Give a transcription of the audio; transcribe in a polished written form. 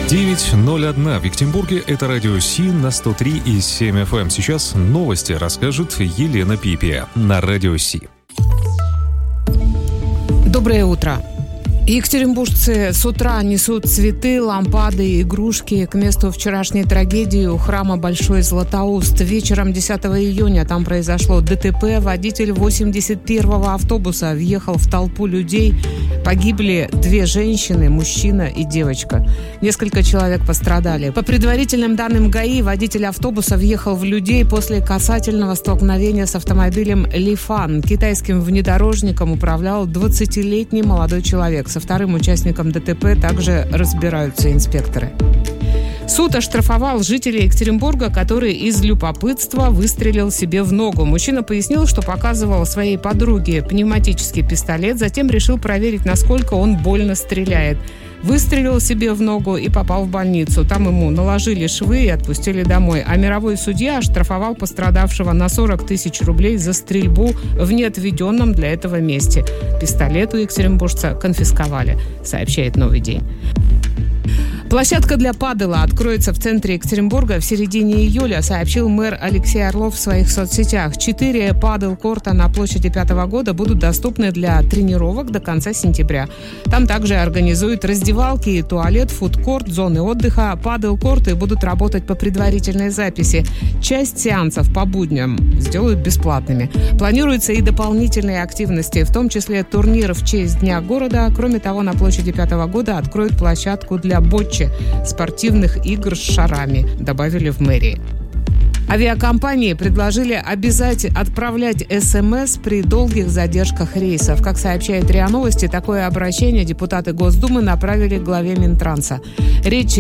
9:01 в Екатеринбурге. Это радио Си на 103,7 FM. Сейчас новости расскажет Елена Пипия на радио Си. Доброе утро. Екатеринбуржцы с утра несут цветы, лампады и игрушки к месту вчерашней трагедии у храма Большой Златоуст. Вечером 10 июня там произошло ДТП. Водитель 81-го автобуса въехал в толпу людей. Погибли 2 женщины, мужчина и девочка. Несколько человек пострадали. По предварительным данным ГАИ, водитель автобуса въехал в людей после касательного столкновения с автомобилем Лифан. Китайским внедорожником управлял 20-летний молодой человек. Со вторым участником ДТП также разбираются инспекторы. Суд оштрафовал жителей Екатеринбурга, который из любопытства выстрелил себе в ногу. Мужчина пояснил, что показывал своей подруге пневматический пистолет, затем решил проверить, насколько он больно стреляет. Выстрелил себе в ногу и попал в больницу. Там ему наложили швы и отпустили домой. А мировой судья оштрафовал пострадавшего на 40 тысяч рублей за стрельбу в неотведенном для этого месте. Пистолет у екатеринбуржца конфисковали, сообщает «Новый день». Площадка для падела откроется в центре Екатеринбурга в середине июля, сообщил мэр Алексей Орлов в своих соцсетях. 4 падел-корта на площади 5-го года будут доступны для тренировок до конца сентября. Там также организуют раздевалки и туалет, фудкорт, зоны отдыха. Падел-корты будут работать по предварительной записи. Часть сеансов по будням сделают бесплатными. Планируются и дополнительные активности, в том числе турнир в честь Дня города. Кроме того, на площади 5-го года откроют площадку для ботчи, спортивных игр с шарами, добавили в мэрии. Авиакомпании предложили обязать отправлять СМС при долгих задержках рейсов. Как сообщает РИА Новости, такое обращение депутаты Госдумы направили главе Минтранса. Речь